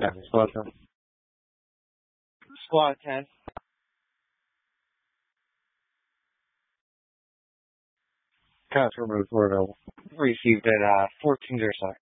Yeah, welcome. Squad 10. Transfer move for available. Received at 14 or so.